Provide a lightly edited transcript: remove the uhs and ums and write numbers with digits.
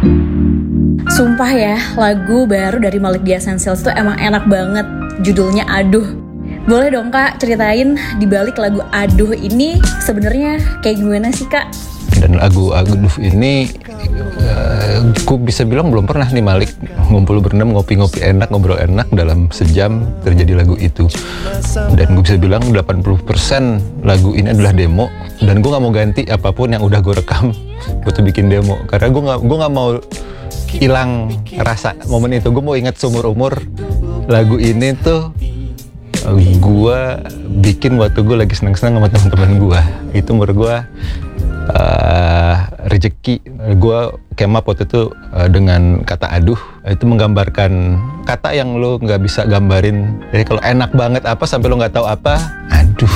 Sumpah ya, lagu baru dari Malik The Essentials itu emang enak banget. Judulnya Aduh. Boleh dong Kak ceritain di balik lagu Aduh ini sebenarnya kayak gimana sih Kak? Dan lagu Aduh ini aku bisa bilang belum pernah nih Malik ngumpul berendam, ngopi-ngopi enak, ngobrol enak dalam sejam terjadi lagu itu. Dan gue bisa bilang 80% lagu ini adalah demo, dan gue gak mau ganti apapun yang udah gue rekam. Gue tuh bikin demo karena gue gak mau hilang rasa momen itu. Gue mau ingat seumur umur lagu ini tuh gue bikin waktu gue lagi seneng-seneng sama teman-teman gue. Itu menurut gue rezeki. Gue kemap waktu itu dengan kata aduh, itu menggambarkan kata yang lo nggak bisa gambarin. Jadi kalau enak banget apa sampai lo nggak tahu apa, aduh.